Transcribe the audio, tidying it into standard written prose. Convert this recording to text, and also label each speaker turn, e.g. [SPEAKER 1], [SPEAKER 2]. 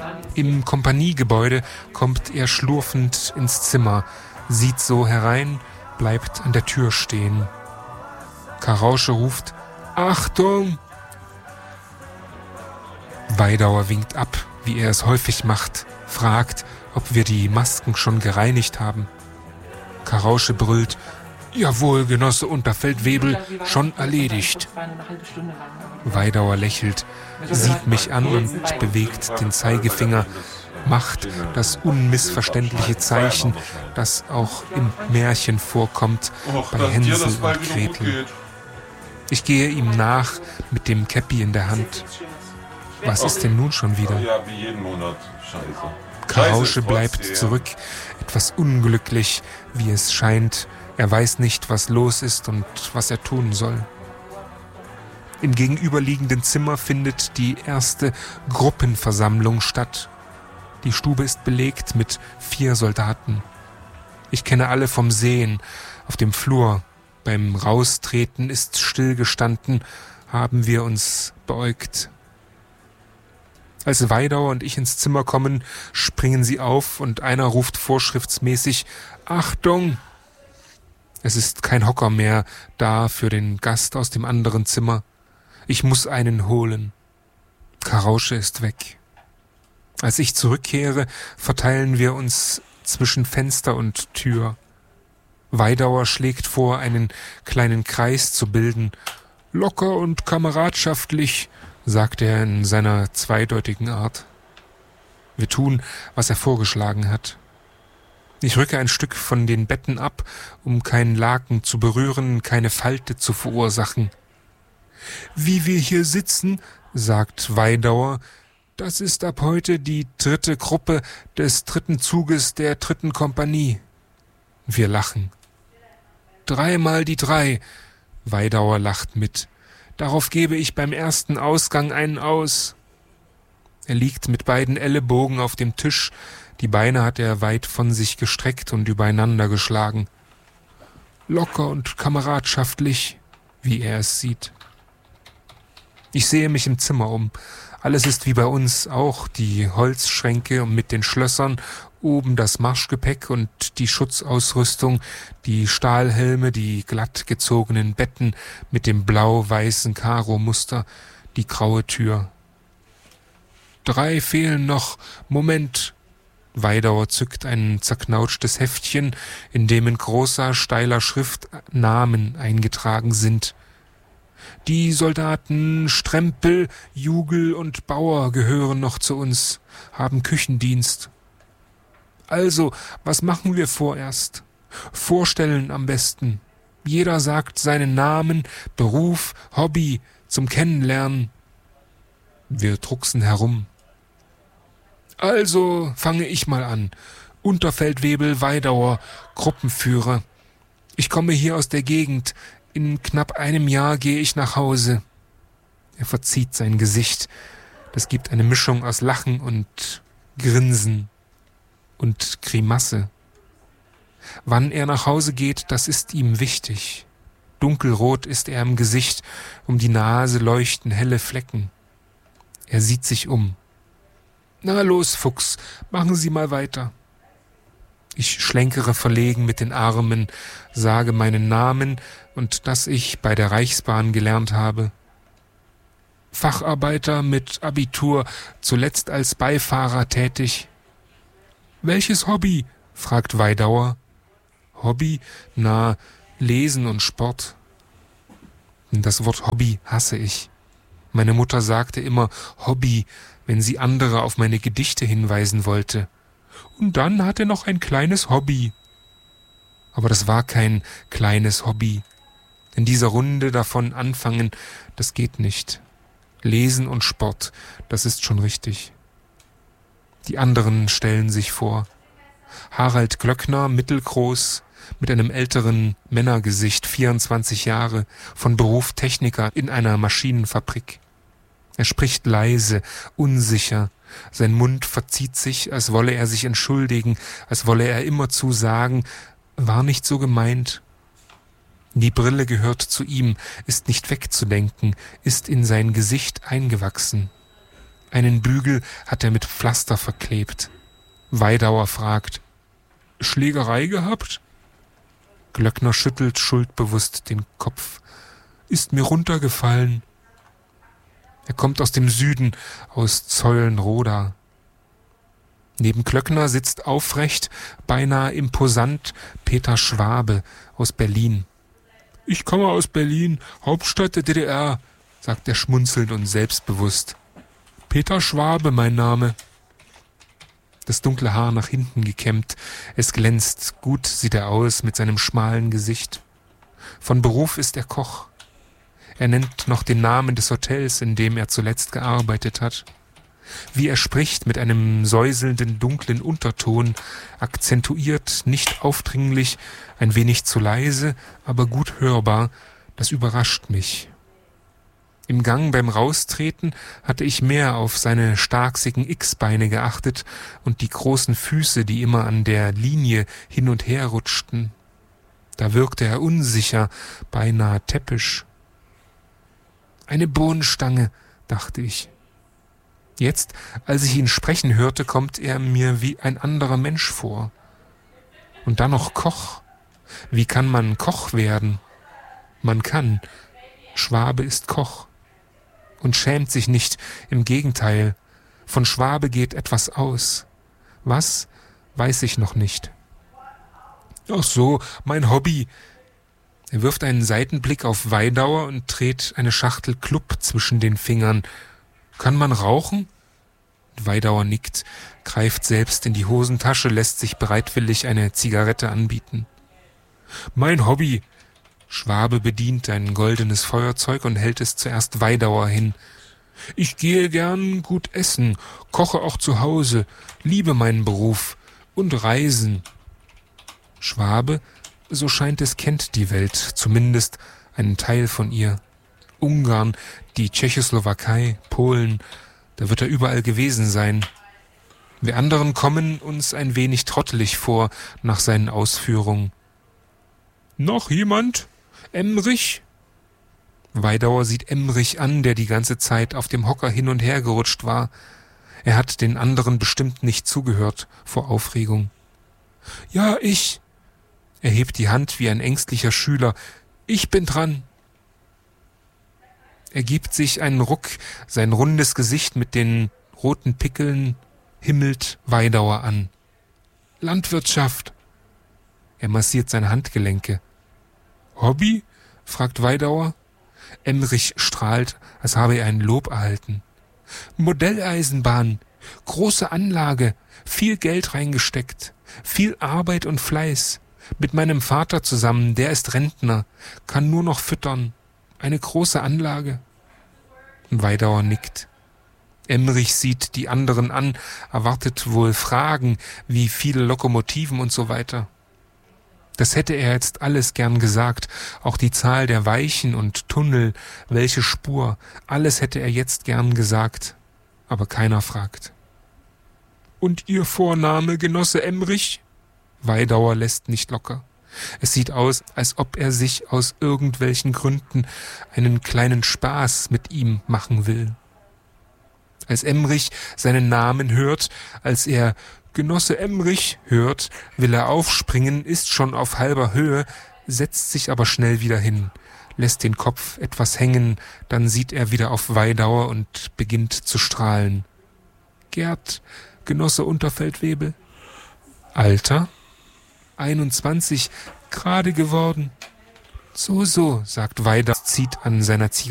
[SPEAKER 1] Im Kompaniegebäude kommt er schlurfend ins Zimmer, sieht so herein, bleibt an der Tür stehen. Karausche ruft: »Achtung!« Weidauer winkt ab, wie er es häufig macht, fragt, ob wir die Masken schon gereinigt haben. Karausche brüllt: »Jawohl, Genosse Unterfeldwebel, schon erledigt.« Weidauer lächelt, sieht mich an und bewegt den Zeigefinger, macht das unmissverständliche Zeichen, das auch im Märchen vorkommt, bei Hänsel und Gretel. Ich gehe ihm nach mit dem Käppi in der Hand. Was ist denn nun schon wieder?
[SPEAKER 2] Ja, wie jeden Monat. Scheiße.
[SPEAKER 1] Karausche bleibt zurück, etwas unglücklich, wie es scheint. Er weiß nicht, was los ist und was er tun soll. Im gegenüberliegenden Zimmer findet die erste Gruppenversammlung statt. Die Stube ist belegt mit 4 Soldaten. Ich kenne alle vom Sehen, auf dem Flur. Beim Raustreten ist stillgestanden, haben wir uns beäugt. Als Weidauer und ich ins Zimmer kommen, springen sie auf und einer ruft vorschriftsmäßig: »Achtung!« Es ist kein Hocker mehr da für den Gast aus dem anderen Zimmer. Ich muss einen holen. Karausche ist weg. Als ich zurückkehre, verteilen wir uns zwischen Fenster und Tür. Weidauer schlägt vor, einen kleinen Kreis zu bilden. »Locker und kameradschaftlich«, sagt er in seiner zweideutigen Art. Wir tun, was er vorgeschlagen hat. Ich rücke ein Stück von den Betten ab, um keinen Laken zu berühren, keine Falte zu verursachen. »Wie wir hier sitzen«, sagt Weidauer, »das ist ab heute die 3. Gruppe des 3. Zuges der 3. Kompanie.« Wir lachen. »3 mal die 3«, Weidauer lacht mit. »Darauf gebe ich beim ersten Ausgang einen aus.« Er liegt mit beiden Ellenbogen auf dem Tisch, die Beine hat er weit von sich gestreckt und übereinander geschlagen. Locker und kameradschaftlich, wie er es sieht. Ich sehe mich im Zimmer um. Alles ist wie bei uns, auch die Holzschränke mit den Schlössern, oben das Marschgepäck und die Schutzausrüstung, die Stahlhelme, die glatt gezogenen Betten mit dem blau-weißen Karo-Muster, die graue Tür. 3 fehlen noch, Moment. Weidauer zückt ein zerknautschtes Heftchen, in dem in großer, steiler Schrift Namen eingetragen sind. Die Soldaten Strempel, Jugel und Bauer gehören noch zu uns, haben Küchendienst. Also, was machen wir vorerst? Vorstellen am besten. Jeder sagt seinen Namen, Beruf, Hobby zum Kennenlernen. Wir drucksen herum. Also fange ich mal an. Unterfeldwebel Weidauer, Gruppenführer. Ich komme hier aus der Gegend. In knapp einem Jahr gehe ich nach Hause. Er verzieht sein Gesicht. Das gibt eine Mischung aus Lachen und Grinsen und Grimasse. Wann er nach Hause geht, das ist ihm wichtig. Dunkelrot ist er im Gesicht, um die Nase leuchten helle Flecken. Er sieht sich um. Na los, Fuchs, machen Sie mal weiter. Ich schlenkere verlegen mit den Armen, sage meinen Namen und dass ich bei der Reichsbahn gelernt habe. Facharbeiter mit Abitur, zuletzt als Beifahrer tätig. Welches Hobby? Fragt Weidauer. Hobby? Na, Lesen und Sport. Das Wort Hobby hasse ich. Meine Mutter sagte immer Hobby, wenn sie andere auf meine Gedichte hinweisen wollte. Und dann hat er noch ein kleines Hobby. Aber das war kein kleines Hobby. In dieser Runde davon anfangen, das geht nicht. Lesen und Sport, das ist schon richtig. Die anderen stellen sich vor. Harald Glöckner, mittelgroß, mit einem älteren Männergesicht, 24 Jahre, von Beruf Techniker in einer Maschinenfabrik. Er spricht leise, unsicher. Sein Mund verzieht sich, als wolle er sich entschuldigen, als wolle er immerzu sagen, war nicht so gemeint. Die Brille gehört zu ihm, ist nicht wegzudenken, ist in sein Gesicht eingewachsen. Einen Bügel hat er mit Pflaster verklebt. Weidauer fragt: Schlägerei gehabt? Glöckner schüttelt schuldbewusst den Kopf. Ist mir runtergefallen. Er kommt aus dem Süden, aus Zeulenroda. Neben Glöckner sitzt aufrecht, beinahe imposant, Peter Schwabe aus Berlin. Ich komme aus Berlin, Hauptstadt der DDR, sagt er schmunzelnd und selbstbewusst. Peter Schwabe, mein Name. Das dunkle Haar nach hinten gekämmt, es glänzt, gut sieht er aus mit seinem schmalen Gesicht. Von Beruf ist er Koch. Er nennt noch den Namen des Hotels, in dem er zuletzt gearbeitet hat. Wie er spricht mit einem säuselnden, dunklen Unterton, akzentuiert, nicht aufdringlich, ein wenig zu leise, aber gut hörbar, das überrascht mich. Im Gang beim Raustreten hatte ich mehr auf seine starksigen X-Beine geachtet und die großen Füße, die immer an der Linie hin und her rutschten. Da wirkte er unsicher, beinahe täppisch. Eine Bohnenstange, dachte ich. Jetzt, als ich ihn sprechen hörte, kommt er mir wie ein anderer Mensch vor. Und dann noch Koch. Wie kann man Koch werden? Man kann. Schwabe ist Koch. Und schämt sich nicht, im Gegenteil. Von Schwabe geht etwas aus. Was, weiß ich noch nicht. Ach so, mein Hobby. Er wirft einen Seitenblick auf Weidauer und dreht eine Schachtel Club zwischen den Fingern. Kann man rauchen? Weidauer nickt, greift selbst in die Hosentasche, lässt sich bereitwillig eine Zigarette anbieten. Mein Hobby. Schwabe bedient ein goldenes Feuerzeug und hält es zuerst Weidauer hin. Ich gehe gern gut essen, koche auch zu Hause, liebe meinen Beruf und reisen. Schwabe, so scheint es, kennt die Welt, zumindest einen Teil von ihr. Ungarn, die Tschechoslowakei, Polen, da wird er überall gewesen sein. Wir anderen kommen uns ein wenig trottelig vor nach seinen Ausführungen. Noch jemand? Emrich? Weidauer sieht Emrich an, der die ganze Zeit auf dem Hocker hin und her gerutscht war. Er hat den anderen bestimmt nicht zugehört vor Aufregung. Ja, ich. Er hebt die Hand wie ein ängstlicher Schüler. Ich bin dran. Er gibt sich einen Ruck, sein rundes Gesicht mit den roten Pickeln himmelt Weidauer an. Landwirtschaft. Er massiert seine Handgelenke. Hobby? Fragt Weidauer. Emrich strahlt, als habe er ein Lob erhalten. Modelleisenbahn, große Anlage, viel Geld reingesteckt, viel Arbeit und Fleiß. Mit meinem Vater zusammen, der ist Rentner, kann nur noch füttern. Eine große Anlage. Weidauer nickt. Emrich sieht die anderen an, erwartet wohl Fragen, wie viele Lokomotiven und so weiter. Das hätte er jetzt alles gern gesagt, auch die Zahl der Weichen und Tunnel, welche Spur, alles hätte er jetzt gern gesagt, aber keiner fragt. Und Ihr Vorname, Genosse Emrich? Weidauer lässt nicht locker. Es sieht aus, als ob er sich aus irgendwelchen Gründen einen kleinen Spaß mit ihm machen will. Als Emrich seinen Namen hört, als er Genosse Emrich hört, will er aufspringen, ist schon auf halber Höhe, setzt sich aber schnell wieder hin, lässt den Kopf etwas hängen, dann sieht er wieder auf Weidauer und beginnt zu strahlen. Gerd, Genosse Unterfeldwebel. Alter? 21, gerade geworden. So, sagt Weidauer, zieht an seiner Zigarette.